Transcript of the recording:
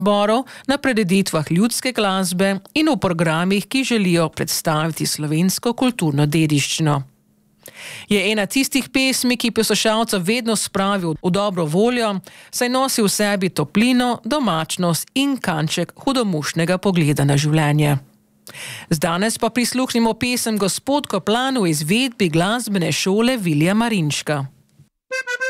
zborov, na prireditvah ljudske glasbe in v programih, ki želijo predstaviti slovensko kulturno dediščino. Je ena tistih pesmi, ki poslušalca vedno spravi v dobro voljo, saj nosi v sebi toplino, domačnost in kanček hudomušnega pogleda na življenje. Danes pa prisluhnimo pesem Gospod Koplan v izvedbi glasbene šole Vilija Marinška.